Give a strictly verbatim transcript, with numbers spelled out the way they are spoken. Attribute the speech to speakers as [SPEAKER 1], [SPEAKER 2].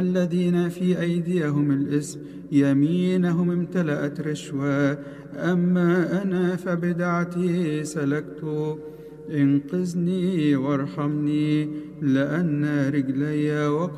[SPEAKER 1] الذين في أيديهم الإثم يمينهم امتلأت رشوة، أما أنا فبدعتي سلكت. انقذني وارحمني، لأن رجلي وقع